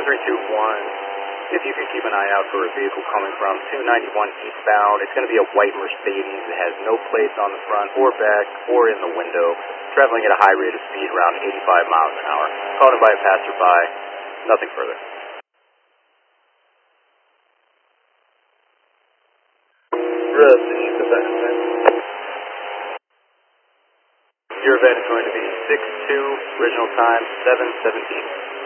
7321. If you could keep an eye out for a vehicle coming from 291 eastbound, it's going to be a white Mercedes that has no plates on the front or back or in the window, traveling at a high rate of speed around 85 miles an hour. Called in by a passerby. Nothing further. Russ, east of that event. Your event is going to be 6-2, original time 7:17.